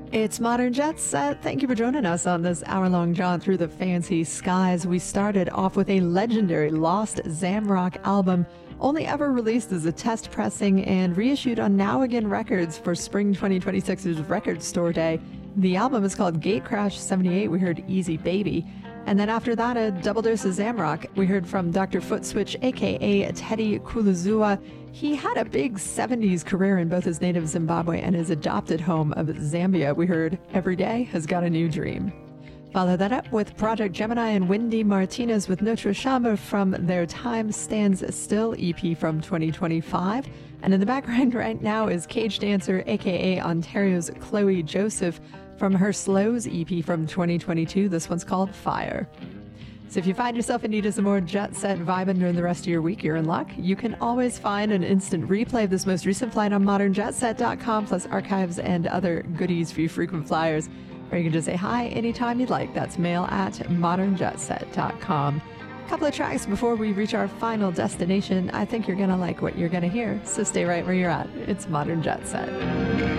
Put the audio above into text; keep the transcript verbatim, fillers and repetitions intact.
It's Modern Jet Set. Thank you for joining us on this hour-long jaunt through the fancy skies. We started off with a legendary Lost Zamrock album, only ever released as a test pressing and reissued on Now Again Records for Spring twenty twenty-six's Record Store Day. The album is called Gatecrash seventy-eight. We heard Easy Baby. And then after that, a double dose of Zamrock. We heard from Doctor Footswitch, a k a. Teddy Kuluzua. He had a big seventies career in both his native Zimbabwe and his adopted home of Zambia. We heard Every Day Has Got a New Dream. Follow that up with Project Gemini and Wendy Martinez with Notre Chambre from their Time Stands Still E P from twenty twenty-five. And in the background right now is Cage Dancer, a k a. Ontario's Chloe Joseph, from her Slows E P from twenty twenty-two. This one's called Fire. So if you find yourself in need of some more jet set vibing during the rest of your week, you're in luck. You can always find an instant replay of this most recent flight on modern jet set dot com, plus archives and other goodies for you frequent flyers. Or you can just say hi anytime you'd like. That's mail at modern jet set dot com. A couple of tracks before we reach our final destination. I think you're going to like what you're going to hear, so stay right where you're at. It's Modern Jet Set.